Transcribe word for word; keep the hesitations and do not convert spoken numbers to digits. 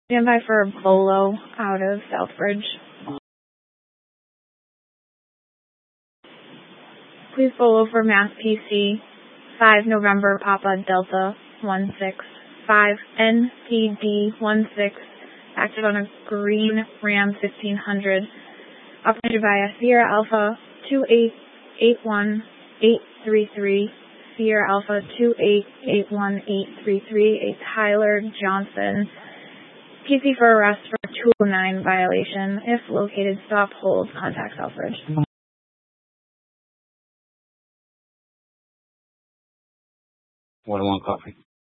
Stand by for Bolo out of Southbridge. Please Bolo for Mass P C, five November Papa Delta one six five N P D one six, active on a green Ram fifteen hundred, operated by a Sierra Alpha two eight eight one eight three three, Sierra Alpha two eight eight one eight three three, a Tyler Johnson. P C for arrest for two oh nine violation. If located, stop, hold, contact Southbridge. one oh one coffee.